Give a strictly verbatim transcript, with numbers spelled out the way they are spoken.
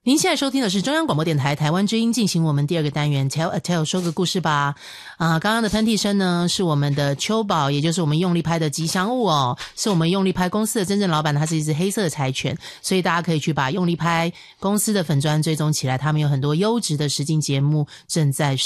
您现在收听的是中央广播电台台湾之音，进行我们第二个单元 Tell a Tale 说个故事吧。啊、呃，刚刚的喷嚏声呢是我们的秋宝，也就是我们用力拍的吉祥物哦，是我们用力拍公司的真正老板，他是一只黑色的柴犬，所以大家可以去把用力拍公司的粉专追踪起来，他们有很多优质的实境节目正在